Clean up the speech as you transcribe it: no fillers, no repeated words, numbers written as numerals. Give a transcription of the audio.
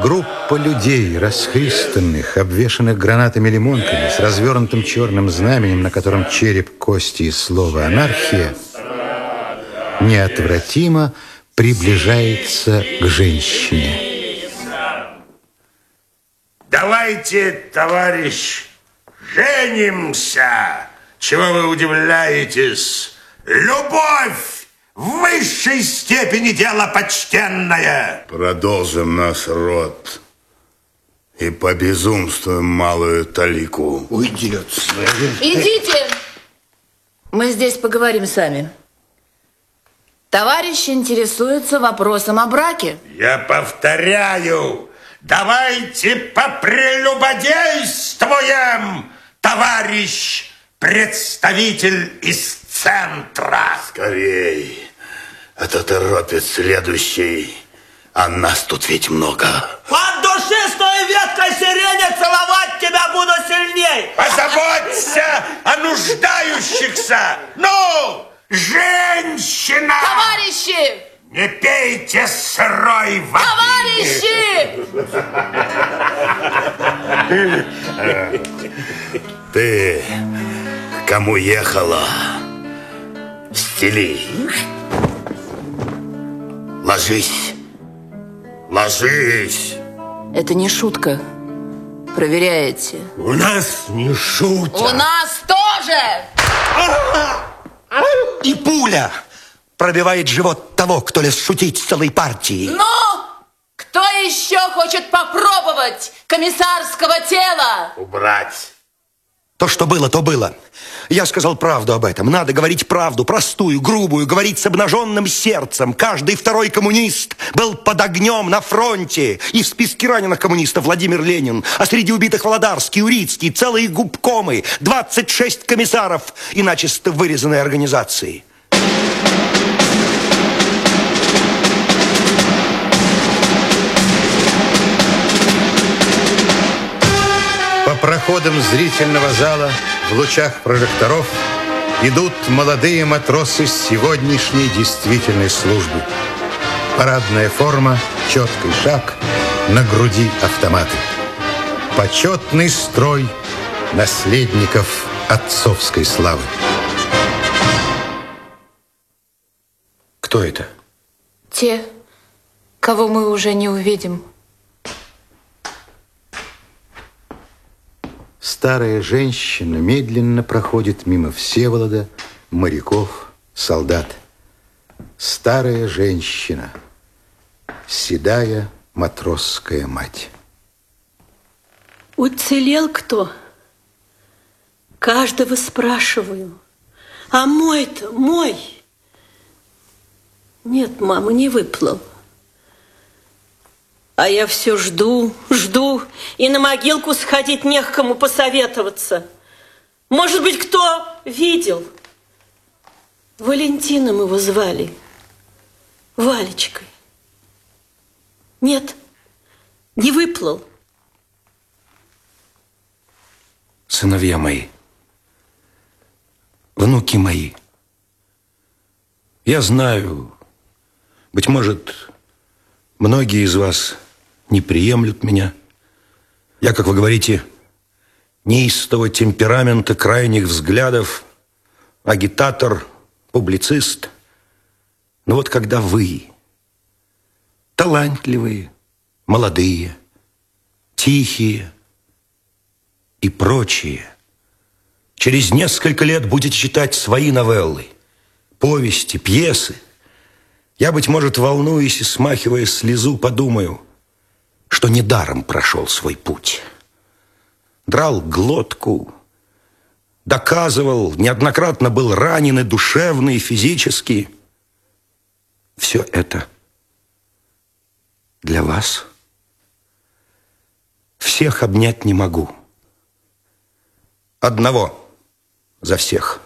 Группа людей, расхристанных, обвешанных гранатами-лимонками, с развернутым черным знаменем, на котором череп, кости и слово «анархия», неотвратимо приближается к женщине. Давайте, товарищ, женимся. Чего вы удивляетесь? Любовь в высшей степени дело почтенное. Продолжим наш род и побезумствуем малую талику. Уйдет. Идите. Мы здесь поговорим сами. Товарищ интересуется вопросом о браке. Я повторяю, давайте попрелюбодействуем, товарищ представитель из центра. Скорей, а то торопит следующий, а нас тут ведь много. От души с той веткой сирени целовать тебя буду сильней. Позаботься о нуждающихся. Ну, женщина! Товарищи! Не пейте сырой воды! Товарищи! Ты к кому ехала? Стели. Ложись. Ложись. Это не шутка. Проверяете. У нас не шутят. У нас тоже! И пуля пробивает живот того, кто лез шутить с целой партией. Ну, кто еще хочет попробовать комиссарского тела? Убрать. То, что было, то было. Я сказал правду об этом. Надо говорить правду, простую, грубую, говорить с обнаженным сердцем. Каждый второй коммунист был под огнем на фронте. И в списке раненых коммунистов Владимир Ленин. А среди убитых Володарский, Урицкий, целые губкомы, 26 комиссаров и начисто вырезанной организации. По проходам зрительного зала в лучах прожекторов идут молодые матросы сегодняшней действительной службы. Парадная форма, четкий шаг, на груди автоматы. Почетный строй наследников отцовской славы. Кто это? Те, кого мы уже не увидим. Старая женщина медленно проходит мимо Всеволода, моряков, солдат. Старая женщина, седая матросская мать. Уцелел кто? Каждого спрашиваю. А мой-то, мой? Нет, мама, не выплыл. А я все жду, жду, и на могилку сходить не к кому посоветоваться. Может быть, кто видел? Валентином его звали. Валечкой. Нет, не выплыл. Сыновья мои, внуки мои, я знаю, быть может, многие из вас не приемлют меня. Я, как вы говорите, неистового темперамента, крайних взглядов, агитатор, публицист. Но вот когда вы, талантливые, молодые, тихие и прочие, через несколько лет будете читать свои новеллы, повести, пьесы, я, быть может, волнуясь и смахивая слезу, подумаю, что недаром прошел свой путь. Драл глотку, доказывал, неоднократно был ранен и душевно, и физически. Все это для вас. Всех обнять не могу. Одного за всех.